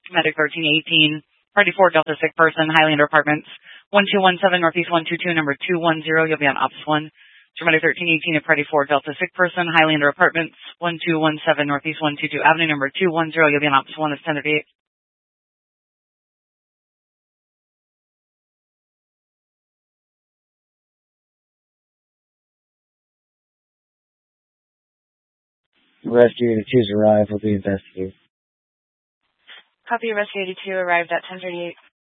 Medic 1318, party 4, Delta sick person, Highlander Apartments, 1217 Northeast 122, number 210. You'll be on Ops 1. Medic 1318 at party 4, Delta sick person, Highlander Apartments, 1217 Northeast 122 Avenue, number 210. You'll be on Ops 1. It's 10:38. Rescue 82's arrived. Will be investigated. Copy. Rescue 82 arrived at 10:38.